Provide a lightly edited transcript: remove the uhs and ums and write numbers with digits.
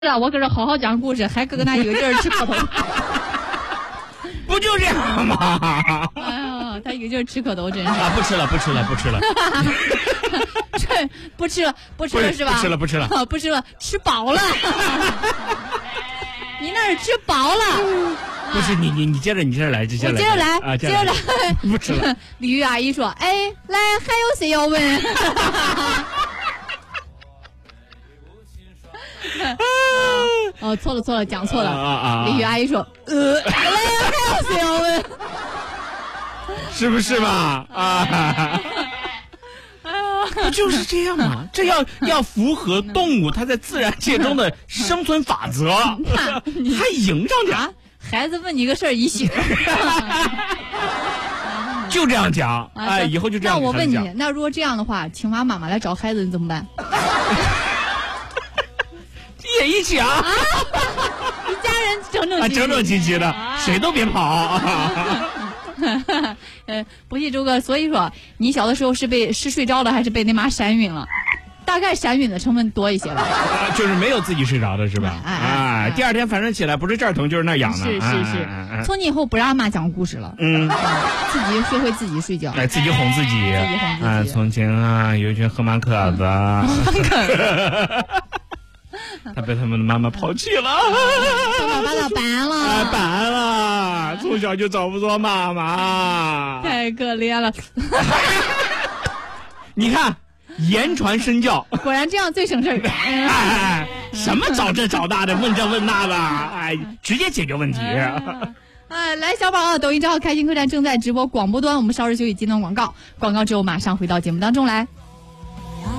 我搁这好好讲故事，还搁那有劲儿吃磕头， 不就这样吗？ 哎呀，他有劲儿吃磕头，真是啊！不吃了， 这不吃了是吧？ 不吃了， 不吃了，吃饱了。你那是吃饱了。 不是你接着来，接着来，不吃了。 鲤鱼阿姨说：“哎，来，还有谁要问？”哦，错了，讲错了。鲤鱼阿姨说：“来，还有谁要问？” 是不是嘛？不就是这样吗？这要符合动物它在自然界中的生存法则，还迎上去。 孩子问你个事儿，一醒。 就这样讲，哎，以后就这样。 那我问你，那如果这样的话，青蛙妈妈来找孩子，你怎么办？ 也一起啊！ 一家人整整齐齐的，谁都别跑。 不信周哥，所以说你小的时候是睡着了，还是被那妈闪晕了？大概闪晕的成分多一些吧。 就是没有自己睡着的是吧？第二天反正起来不是这儿疼就是那儿痒的。 是。从今以后不让阿妈讲故事了。自己学会自己睡觉。 自己哄自己。从前啊，有一群河马可子。他被他们的妈妈抛弃了， 把他办了，从小就找不着妈妈， 太可怜了。 你看，言传身教， 果然这样最省事儿。 什么找这找那的，问这问那的，直接解决问题。 来，小宝啊，抖音账号开心客栈正在直播广播端，我们稍事休息，接段广告之后马上回到节目当中来。